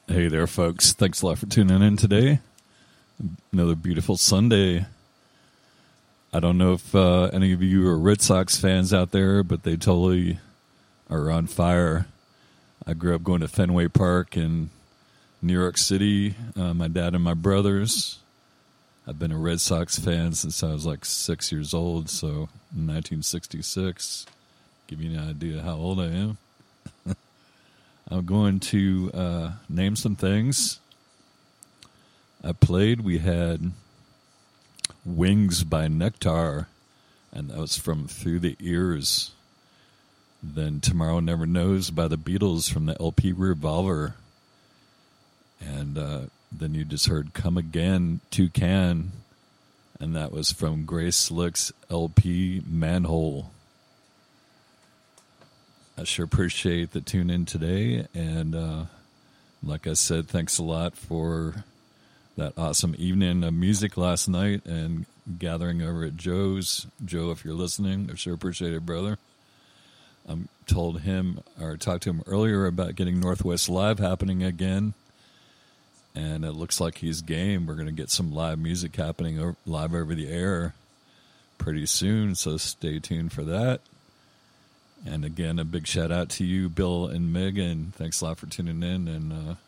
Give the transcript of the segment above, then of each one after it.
Hey there, folks. Thanks a lot for tuning in today. Another beautiful Sunday. I don't know if any of you are Red Sox fans out there, but they totally are on fire. I grew up going to Fenway Park in New York City. My dad and my brothers. I've been a Red Sox fan since I was like 6 years old, so in 1966. Give you an idea how old I am. I'm going to name some things I played. We had Wings by Nectar, and that was from Through the Ears. Then Tomorrow Never Knows by the Beatles from the LP Revolver. And then you just heard Come Again, Toucan, and that was from Grace Slick's LP Manhole. I sure appreciate the tune in today, and like I said, thanks a lot for that awesome evening of music last night and gathering over at Joe's. Joe, if you're listening, I sure appreciate it, brother. I talked to him earlier about getting Northwest Live happening again, and it looks like he's game. We're going to get some live music happening live over the air pretty soon, so stay tuned for that. And again, a big shout out to you, Bill and Megan. Thanks a lot for tuning in. And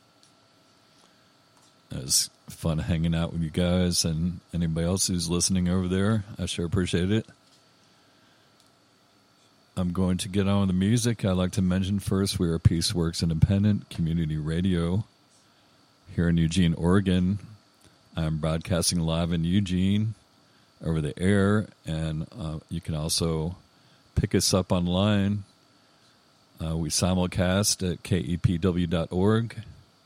it was fun hanging out with you guys and anybody else who's listening over there. I sure appreciate it. I'm going to get on with the music. I'd like to mention first, we are Peaceworks Independent Community Radio here in Eugene, Oregon. I'm broadcasting live in Eugene over the air, and you can also pick us up online. We simulcast at kepw.org,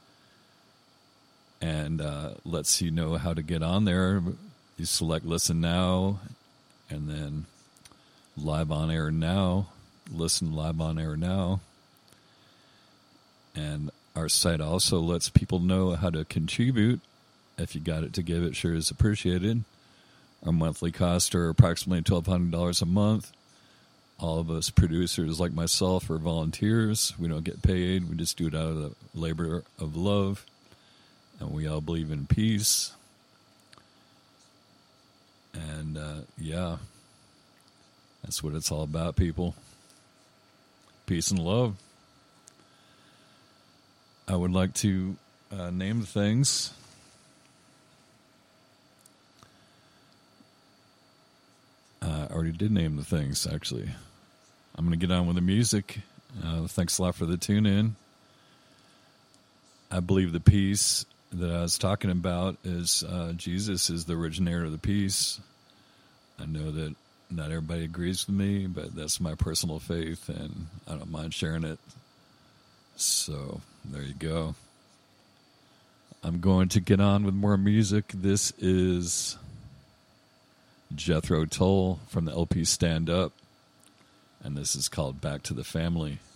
and lets you know how to get on there. You select Listen Now, and then Live on Air Now. Listen live on air now. And our site also lets people know how to contribute. If you got it to give, it sure is appreciated. Our monthly costs are approximately $1,200 a month. All of us producers like myself are volunteers. We don't get paid. We just do it out of the labor of love. And we all believe in peace. And, yeah, that's what it's all about, people. Peace and love. I would like to name the things. I already did name the things, actually. I'm going to get on with the music. Thanks a lot for the tune in. I believe the peace that I was talking about is Jesus is the originator of the peace. I know that not everybody agrees with me, but that's my personal faith, and I don't mind sharing it. So there you go. I'm going to get on with more music. This is Jethro Tull from the LP Stand Up. And this is called Back to the Family.